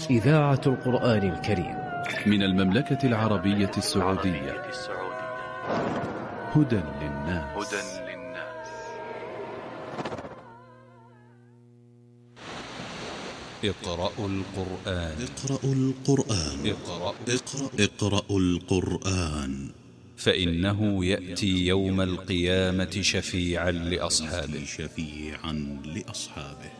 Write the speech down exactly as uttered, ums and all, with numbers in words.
إذاعة القرآن الكريم من المملكة العربية السعودية. هدى للناس. اقرأوا القرآن. اقرأوا القرآن. اقرأ. اقرأ. اقرأوا القرآن، فإنه يأتي يوم القيامة شفيعا لأصحابه. شفيعا لأصحابه.